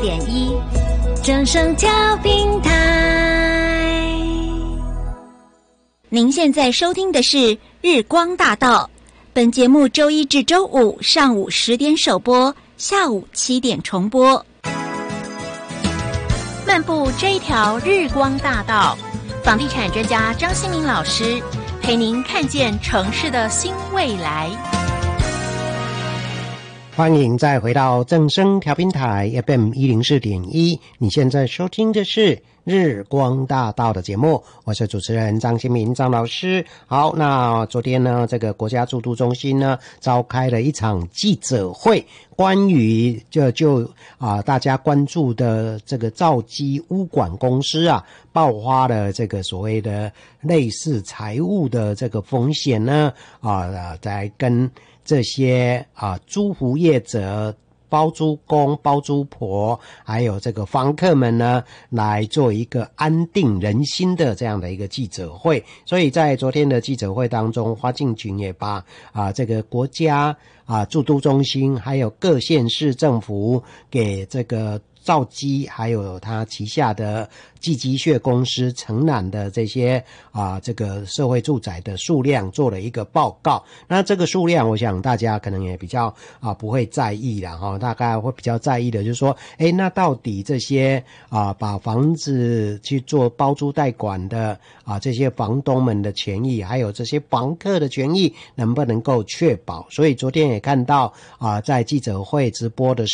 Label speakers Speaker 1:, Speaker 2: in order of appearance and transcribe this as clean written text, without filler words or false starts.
Speaker 1: 104.1正声调频台。您现在收听的是日光大道，本节目周一至周五上午10点首播，下午7点重播。漫步这一条日光大道，房地产专家张新民老师陪您看见城市的新未来。
Speaker 2: 欢迎再回到正声调频台 FM 104.1，你现在收听的是日光大道的节目，我是主持人张新民张老师。好，那昨天呢，这个国家住都中心呢召开了一场记者会，关于大家关注的这个兆基物管公司啊爆发了这个所谓的类似财务的这个风险呢在跟这些租户业者、包租公、包租婆还有这个房客们呢来做一个安定人心的这样的一个记者会。所以在昨天的记者会当中，花敬群也把这个国家住都中心还有各县市政府给这个兆基还有他旗下的寄机械公司承揽的这些这个社会住宅的数量做了一个报告。那这个数量我想大家可能也比较不会在意啦大概会比较在意的就是说那到底这些把房子去做包租代管的这些房东们的权益还有这些房客的权益能不能够确保。所以昨天也看到在记者会直播的